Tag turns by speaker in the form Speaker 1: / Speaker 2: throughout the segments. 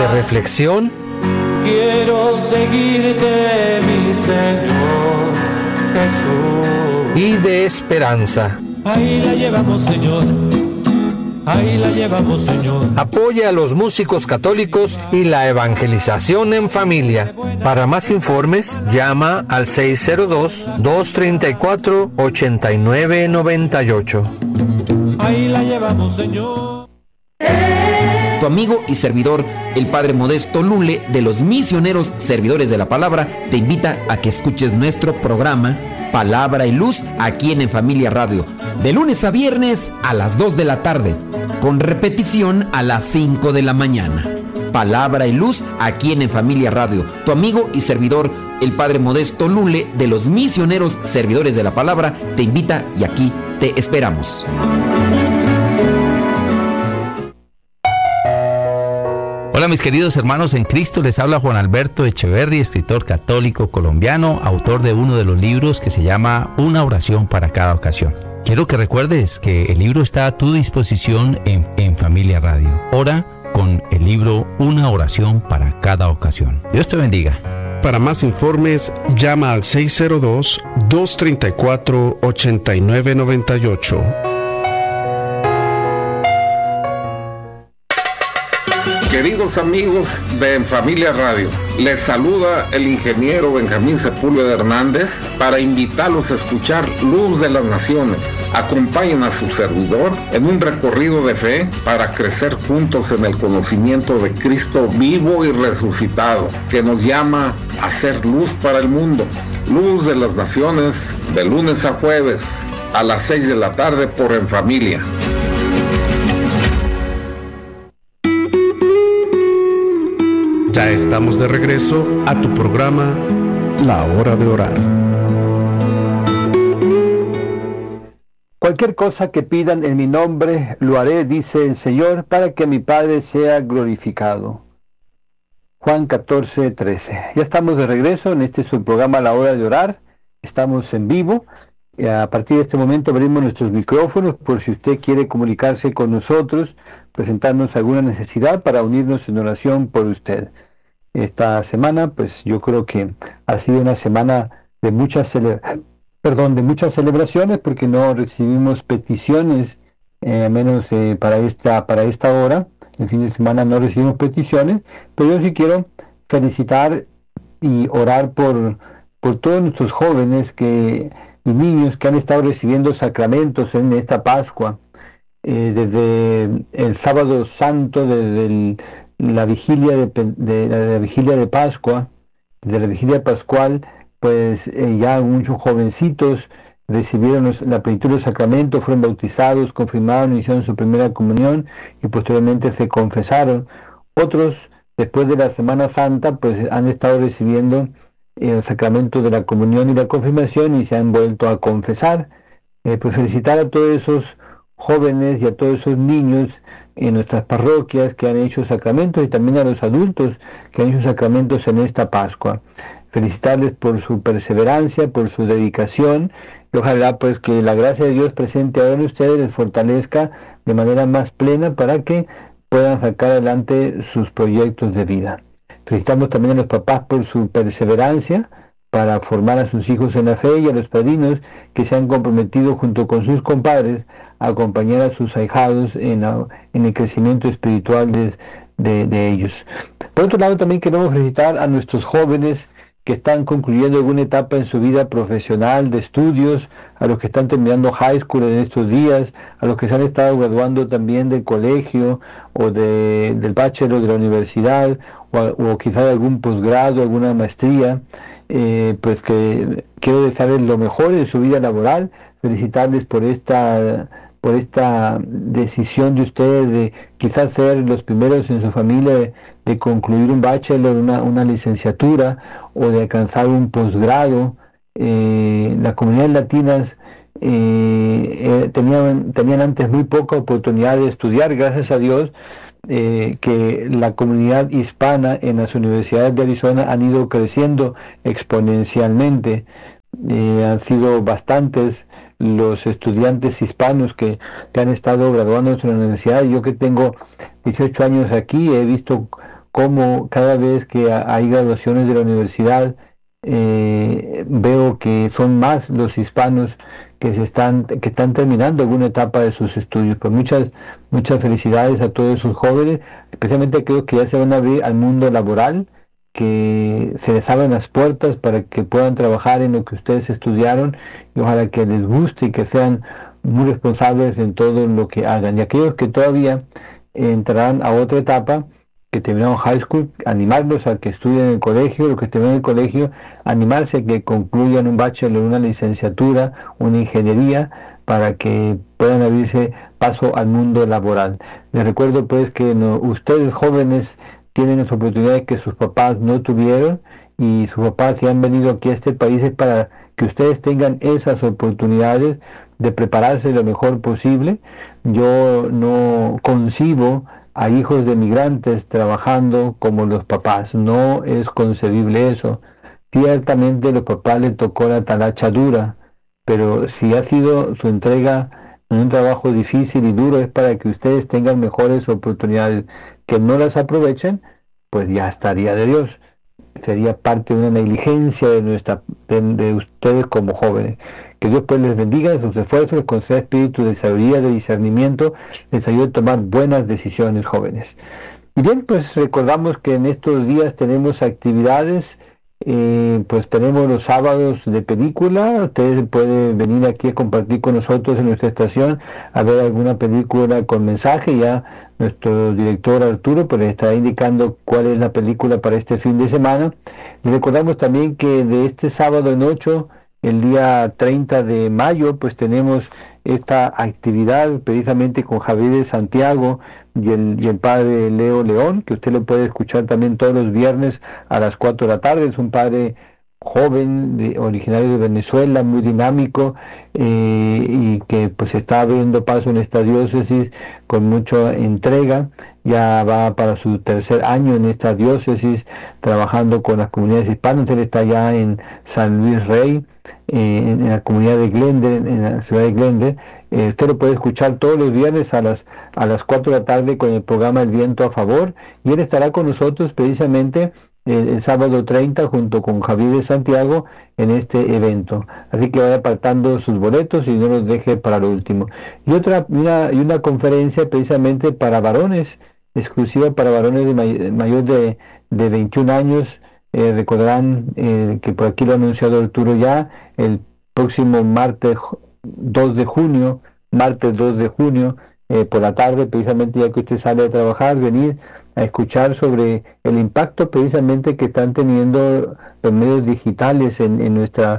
Speaker 1: de reflexión.
Speaker 2: Quiero seguirte, mi Señor Jesús.
Speaker 1: Y de esperanza.
Speaker 2: Ahí la llevamos, Señor. Ahí la llevamos, Señor.
Speaker 1: Apoya a los músicos católicos y la evangelización en familia. Para más informes, llama al 602-234-8998.
Speaker 2: Ahí la llevamos, Señor.
Speaker 3: Tu amigo y servidor, el Padre Modesto Lule, de los Misioneros Servidores de la Palabra, te invita a que escuches nuestro programa Palabra y Luz aquí en Familia Radio, de lunes a viernes a las 2 de la tarde, con repetición a las 5 de la mañana. Palabra y Luz aquí en Familia Radio. Tu amigo y servidor, el Padre Modesto Lule, de los Misioneros Servidores de la Palabra, te invita y aquí te esperamos.
Speaker 4: Hola mis queridos hermanos en Cristo, les habla Juan Alberto Echeverri, escritor católico colombiano, autor de uno de los libros que se llama Una oración para cada ocasión. Quiero que recuerdes que el libro está a tu disposición en Familia Radio. Ora con el libro Una oración para cada ocasión. Dios te bendiga.
Speaker 5: Para más informes, llama al 602-234-8998.
Speaker 6: Queridos amigos de En Familia Radio, les saluda el ingeniero Benjamín Sepúlveda Hernández para invitarlos a escuchar Luz de las Naciones. Acompañen a su servidor en un recorrido de fe para crecer juntos en el conocimiento de Cristo vivo y resucitado, que nos llama a ser luz para el mundo. Luz de las Naciones, de lunes a jueves, a las 6 de la tarde por En Familia.
Speaker 5: Ya estamos de regreso a tu programa La Hora de Orar.
Speaker 7: Cualquier cosa que pidan en mi nombre, lo haré, dice el Señor, para que mi Padre sea glorificado. Juan 14:13. Ya estamos de regreso en este su programa La Hora de Orar. Estamos en vivo. A partir de este momento abrimos nuestros micrófonos por si usted quiere comunicarse con nosotros, presentarnos alguna necesidad para unirnos en oración por usted. Esta semana, pues yo creo que ha sido una semana de muchas celebraciones, porque no recibimos peticiones, menos para esta hora. El fin de semana no recibimos peticiones, pero yo sí quiero felicitar y orar por todos nuestros jóvenes y niños que han estado recibiendo sacramentos en esta Pascua, desde el Sábado Santo, desde la vigilia de Pascua, de la vigilia pascual, pues ya muchos jovencitos recibieron la plenitud del sacramento, fueron bautizados, confirmaron, hicieron su primera comunión y posteriormente se confesaron. Otros, después de la Semana Santa, pues han estado recibiendo el sacramento de la comunión y la confirmación y se han vuelto a confesar. Pues felicitar a todos esos jóvenes y a todos esos niños en nuestras parroquias que han hecho sacramentos, y también a los adultos que han hecho sacramentos en esta Pascua. Felicitarles por su perseverancia, por su dedicación, y ojalá pues que la gracia de Dios presente ahora en ustedes les fortalezca de manera más plena para que puedan sacar adelante sus proyectos de vida. Felicitamos también a los papás por su perseverancia para formar a sus hijos en la fe, y a los padrinos que se han comprometido junto con sus compadres a acompañar a sus ahijados en el crecimiento espiritual de ellos. Por otro lado, también queremos felicitar a nuestros jóvenes que están concluyendo alguna etapa en su vida profesional, de estudios, a los que están terminando high school en estos días, a los que se han estado graduando también del colegio o del bachelor de la universidad, o quizá de algún posgrado, alguna maestría. Pues que quiero desearles lo mejor en su vida laboral, felicitarles por esta decisión de ustedes de quizás ser los primeros en su familia de concluir un bachelor, una licenciatura, o de alcanzar un posgrado. Las comunidades latinas tenían antes muy poca oportunidad de estudiar. Gracias a Dios que la comunidad hispana en las universidades de Arizona han ido creciendo exponencialmente. Han sido bastantes los estudiantes hispanos que han estado graduándose en la universidad. Yo, que tengo 18 años aquí, he visto cómo cada vez que hay graduaciones de la universidad, veo que son más los hispanos que están terminando alguna etapa de sus estudios. Pues muchas felicidades a todos esos jóvenes, especialmente creo que ya se van a abrir al mundo laboral, que se les abran las puertas para que puedan trabajar en lo que ustedes estudiaron, y ojalá que les guste y que sean muy responsables en todo lo que hagan. Y aquellos que todavía entrarán a otra etapa, que terminaron high school, animarlos a que estudien en el colegio, los que terminan el colegio, animarse a que concluyan un bachelor, una licenciatura, una ingeniería, para que puedan abrirse paso al mundo laboral. Les recuerdo pues que ustedes jóvenes tienen las oportunidades que sus papás no tuvieron, y sus papás, si han venido aquí a este país, es para que ustedes tengan esas oportunidades de prepararse lo mejor posible. Yo no concibo a hijos de migrantes trabajando como los papás, no es concebible eso. Ciertamente a los papás les tocó la talacha dura, pero si ha sido su entrega en un trabajo difícil y duro, es para que ustedes tengan mejores oportunidades. Que no las aprovechen, pues ya estaría de Dios. Sería parte de una negligencia de ustedes como jóvenes. Que Dios pues les bendiga en sus esfuerzos, les conceda espíritu de sabiduría, de discernimiento, les ayude a tomar buenas decisiones, jóvenes. Y bien, pues recordamos que en estos días tenemos actividades, pues tenemos los sábados de película. Ustedes pueden venir aquí a compartir con nosotros en nuestra estación, a ver alguna película con mensaje. Ya nuestro director Arturo pues les estará indicando cuál es la película para este fin de semana. Y recordamos también que de este sábado en 8, el día 30 de mayo, pues tenemos esta actividad precisamente con Javier de Santiago y el padre Leo León, que usted lo puede escuchar también todos los viernes a las 4 de la tarde. Es un padre joven, originario de Venezuela, muy dinámico, y que pues está abriendo paso en esta diócesis con mucha entrega. Ya va para su tercer año en esta diócesis, trabajando con las comunidades hispanas. Él está ya en San Luis Rey, en la comunidad de Glendale, en la ciudad de Glendale. Usted lo puede escuchar todos los viernes a las 4 de la tarde con el programa El Viento a Favor, y él estará con nosotros precisamente el sábado 30 junto con Javier de Santiago en este evento. Así que vaya apartando sus boletos y no los deje para lo último. Y una conferencia precisamente para varones, exclusiva para varones de mayor de 21 años. Recordarán que por aquí lo ha anunciado Arturo ya, el próximo martes 2 de junio, por la tarde, precisamente ya que usted sale a trabajar, venir a escuchar sobre el impacto precisamente que están teniendo los medios digitales en nuestra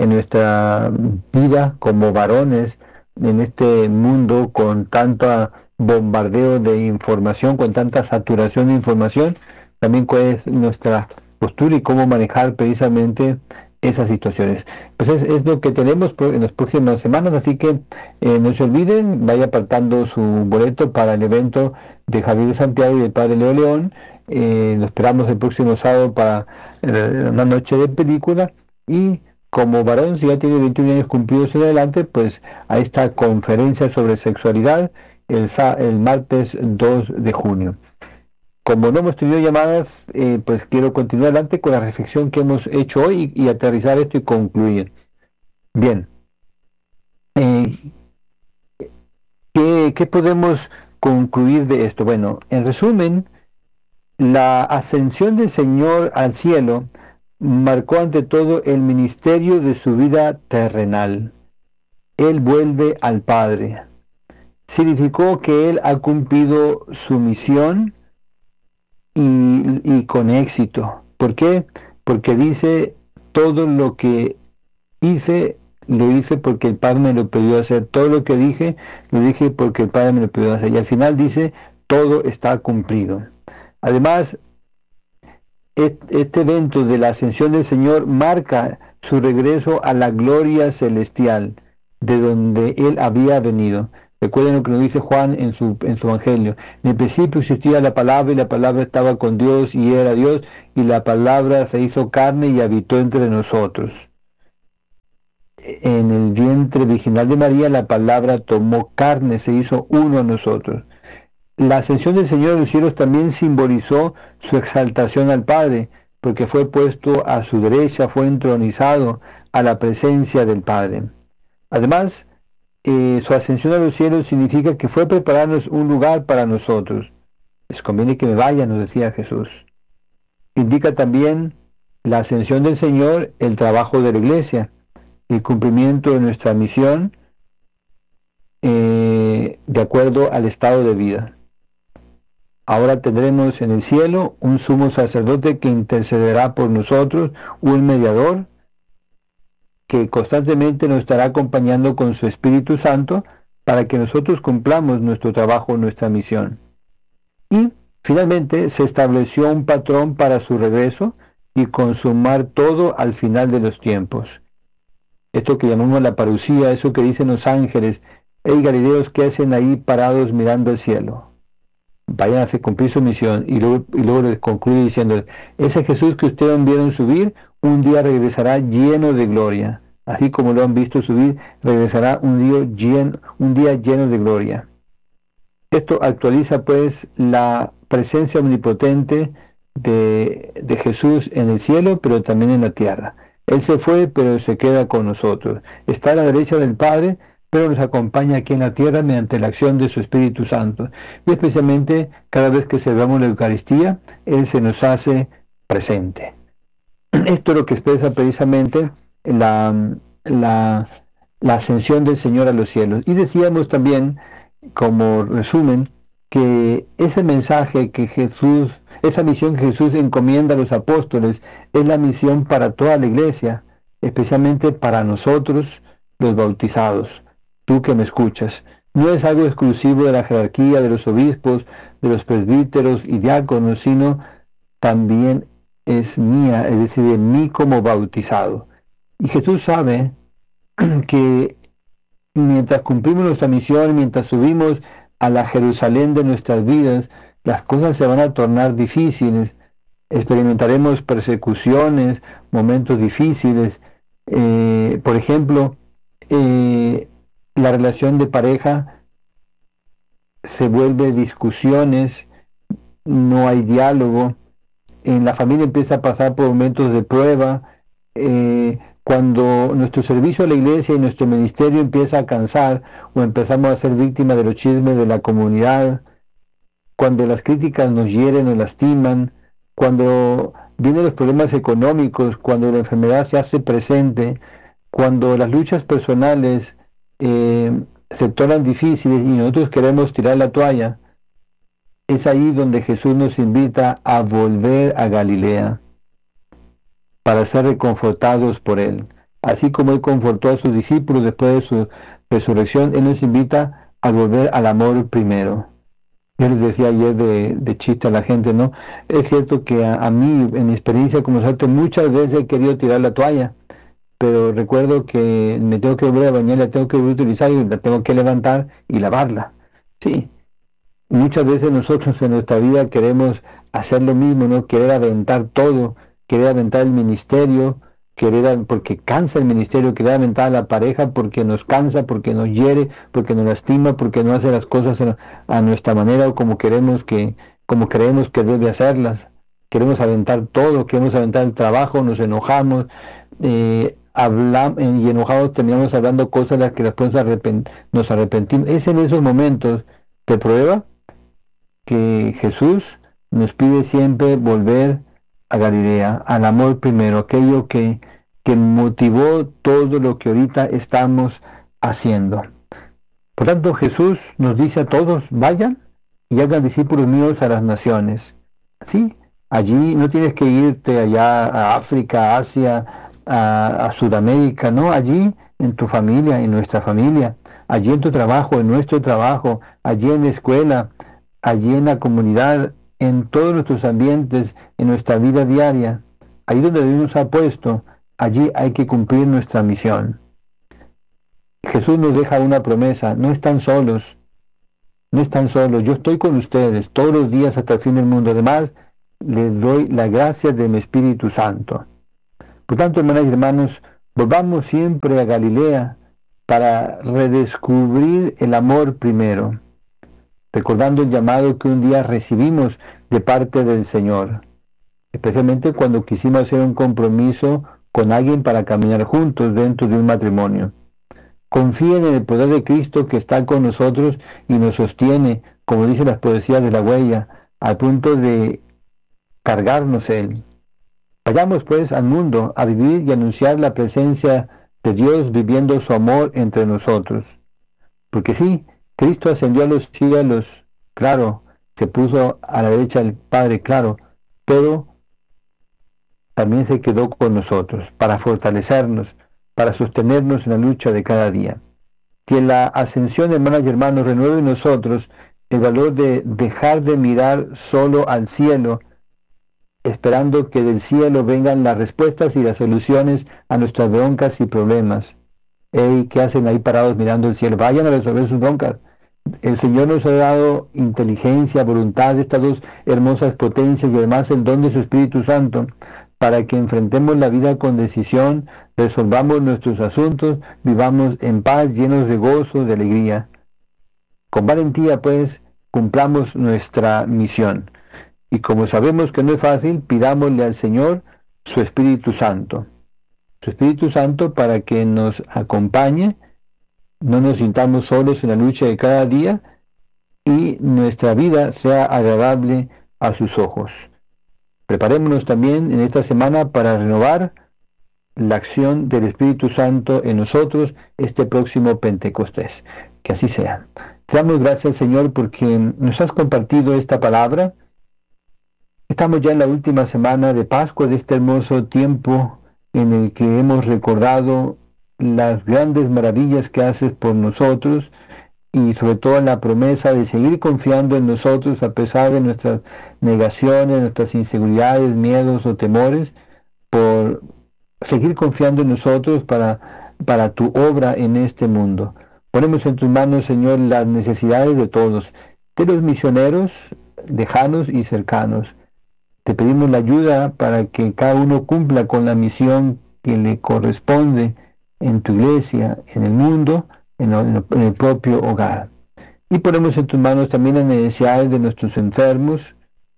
Speaker 7: vida como varones, en este mundo con tanto bombardeo de información, con tanta saturación de información. También cuál es nuestra postura y cómo manejar precisamente esas situaciones. Pues es lo que tenemos en las próximas semanas, así que no se olviden, vaya apartando su boleto para el evento de Javier de Santiago y el padre Leo León. Lo esperamos el próximo sábado para una noche de película. Y como varón, si ya tiene 21 años cumplidos en adelante, pues a esta conferencia sobre sexualidad el martes 2 de junio. Como no hemos tenido llamadas, pues quiero continuar adelante con la reflexión que hemos hecho hoy y aterrizar esto y concluir. Bien. ¿Qué podemos concluir de esto? Bueno, en resumen, la ascensión del Señor al cielo marcó ante todo el ministerio de su vida terrenal. Él vuelve al Padre. Significó que Él ha cumplido su misión y con éxito. ¿Por qué? Porque dice, todo lo que hice, lo hice porque el Padre me lo pidió hacer. Todo lo que dije, lo dije porque el Padre me lo pidió hacer. Y al final dice, todo está cumplido. Además, este evento de la ascensión del Señor marca su regreso a la gloria celestial, de donde Él había venido. Recuerden lo que nos dice Juan en su evangelio. En el principio existía la palabra, y la palabra estaba con Dios, y era Dios, y la palabra se hizo carne y habitó entre nosotros. En el vientre virginal de María, la palabra tomó carne, se hizo uno a nosotros. La ascensión del Señor a los cielos también simbolizó su exaltación al Padre, porque fue puesto a su derecha, fue entronizado a la presencia del Padre. Además, su ascensión a los cielos significa que fue a prepararnos un lugar para nosotros. Les conviene que me vaya, nos decía Jesús. Indica también la ascensión del Señor, el trabajo de la iglesia, el cumplimiento de nuestra misión de acuerdo al estado de vida. Ahora tendremos en el cielo un sumo sacerdote que intercederá por nosotros, un mediador que constantemente nos estará acompañando con su Espíritu Santo para que nosotros cumplamos nuestro trabajo, nuestra misión. Y finalmente se estableció un patrón para su regreso y consumar todo al final de los tiempos. Esto que llamamos la parucía, eso que dicen los ángeles: hey Galileos, ¿qué hacen ahí parados mirando al cielo? Vayan a hacer cumplir su misión. Y luego les concluye diciendo: ese Jesús que ustedes vieron subir, un día regresará lleno de gloria. Así como lo han visto subir, regresará un día lleno de gloria. Esto actualiza pues la presencia omnipotente de Jesús en el cielo, pero también en la tierra. Él se fue, pero se queda con nosotros. Está a la derecha del Padre, pero nos acompaña aquí en la tierra mediante la acción de su Espíritu Santo. Y especialmente cada vez que celebramos la Eucaristía, Él se nos hace presente. Esto es lo que expresa precisamente la ascensión del Señor a los cielos. Y decíamos también, como resumen, que ese mensaje que Jesús, esa misión que Jesús encomienda a los apóstoles, es la misión para toda la iglesia, especialmente para nosotros, los bautizados. Tú que me escuchas, no es algo exclusivo de la jerarquía de los obispos, de los presbíteros y diáconos, sino también es mía, es decir, de mí como bautizado. Y Jesús sabe que mientras cumplimos nuestra misión, mientras subimos a la Jerusalén de nuestras vidas, las cosas se van a tornar difíciles. Experimentaremos persecuciones, momentos difíciles. Por ejemplo, la relación de pareja se vuelve discusiones, no hay diálogo. En la familia empieza a pasar por momentos de prueba. Cuando nuestro servicio a la iglesia y nuestro ministerio empieza a cansar, o empezamos a ser víctimas de los chismes de la comunidad, cuando las críticas nos hieren o lastiman, cuando vienen los problemas económicos, cuando la enfermedad se hace presente, cuando las luchas personales se tornan difíciles y nosotros queremos tirar la toalla, es ahí donde Jesús nos invita a volver a Galilea para ser reconfortados por Él. Así como Él confortó a sus discípulos después de su resurrección, Él nos invita a volver al amor primero. Yo les decía ayer de chiste a la gente, ¿no? Es cierto que a mí, en mi experiencia como sacerdote, muchas veces he querido tirar la toalla, pero recuerdo que me tengo que volver a bañar, la tengo que volver a utilizar y la tengo que levantar y lavarla. Sí, muchas veces nosotros en nuestra vida queremos hacer lo mismo, ¿no? Querer aventar todo, querer aventar el ministerio, porque cansa el ministerio, querer aventar a la pareja porque nos cansa, porque nos hiere, porque nos lastima, porque no hace las cosas a nuestra manera o como creemos que debe hacerlas. Queremos aventar todo, queremos aventar el trabajo, nos enojamos, hablamos y enojados terminamos hablando cosas de las que después nos arrepentimos. Es en esos momentos de prueba que Jesús nos pide siempre volver a Galilea, al amor primero, aquello que motivó todo lo que ahorita estamos haciendo. Por tanto, Jesús nos dice a todos: vayan y hagan discípulos míos a las naciones. Sí, allí no tienes que irte allá a África, a Asia, a Sudamérica, no, allí en tu familia, en nuestra familia, allí en tu trabajo, en nuestro trabajo, allí en la escuela, allí en la comunidad, en todos nuestros ambientes, en nuestra vida diaria, ahí donde Dios nos ha puesto, allí hay que cumplir nuestra misión. Jesús nos deja una promesa: no están solos, yo estoy con ustedes todos los días hasta el fin del mundo. Además, les doy la gracia de mi Espíritu Santo. Por tanto, hermanas y hermanos, volvamos siempre a Galilea para redescubrir el amor primero. recordando el llamado que un día recibimos de parte del Señor, especialmente cuando quisimos hacer un compromiso con alguien para caminar juntos dentro de un matrimonio. Confíen en el poder de Cristo que está con nosotros y nos sostiene, como dicen las poesías de la huella, al punto de cargarnos Él. Vayamos pues al mundo a vivir y anunciar la presencia de Dios viviendo su amor entre nosotros. Porque sí, Cristo ascendió a los cielos, claro, se puso a la derecha del Padre, claro, pero también se quedó con nosotros para fortalecernos, para sostenernos en la lucha de cada día. Que la ascensión, hermanas y hermanos, renueve en nosotros el valor de dejar de mirar solo al cielo, esperando que del cielo vengan las respuestas y las soluciones a nuestras broncas y problemas. Hey, ¿qué hacen ahí parados mirando el cielo? Vayan a resolver sus broncas. El Señor nos ha dado inteligencia, voluntad, estas dos hermosas potencias y además el don de su Espíritu Santo, para que enfrentemos la vida con decisión, resolvamos nuestros asuntos, vivamos en paz, llenos de gozo, de alegría. Con valentía, pues, cumplamos nuestra misión. Y como sabemos que no es fácil, pidámosle al Señor su Espíritu Santo. Su Espíritu Santo para que nos acompañe, no nos sintamos solos en la lucha de cada día y nuestra vida sea agradable a sus ojos. Preparémonos también en esta semana para renovar la acción del Espíritu Santo en nosotros este próximo Pentecostés. Que así sea. Te damos gracias, Señor, porque nos has compartido esta palabra. Estamos ya en la última semana de Pascua, de este hermoso tiempo en el que hemos recordado las grandes maravillas que haces por nosotros y sobre todo la promesa de seguir confiando en nosotros a pesar de nuestras negaciones, nuestras inseguridades, miedos o temores, por seguir confiando en nosotros para tu obra en este mundo. Ponemos en tus manos, Señor, las necesidades de todos, de los misioneros lejanos y cercanos. Te pedimos la ayuda para que cada uno cumpla con la misión que le corresponde en tu iglesia, en el mundo, en el propio hogar. Y ponemos en tus manos también las necesidades de nuestros enfermos,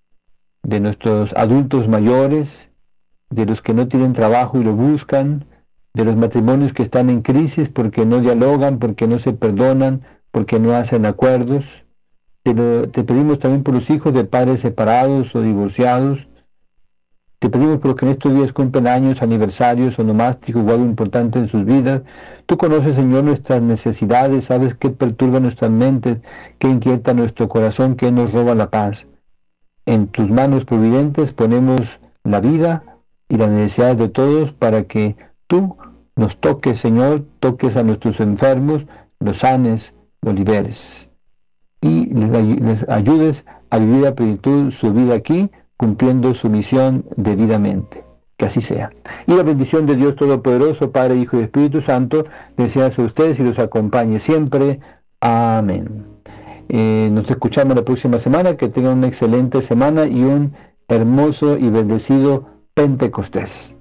Speaker 7: de nuestros adultos mayores, de los que no tienen trabajo y lo buscan, de los matrimonios que están en crisis porque no dialogan, porque no se perdonan, porque no hacen acuerdos. Te pedimos también por los hijos de padres separados o divorciados. Te pedimos por los que en estos días cumplen años, aniversarios, onomásticos o algo importante en sus vidas. Tú conoces, Señor, nuestras necesidades, sabes qué perturba nuestras mentes, qué inquieta nuestro corazón, qué nos roba la paz. En tus manos providentes ponemos la vida y las necesidades de todos para que tú nos toques, Señor, toques a nuestros enfermos, los sanes, los liberes. Y les ayudes a vivir a plenitud su vida aquí, cumpliendo su misión debidamente. Que así sea. Y la bendición de Dios Todopoderoso, Padre, Hijo y Espíritu Santo, les sea a ustedes y los acompañe siempre. Amén. Nos escuchamos la próxima semana. Que tengan una excelente semana y un hermoso y bendecido Pentecostés.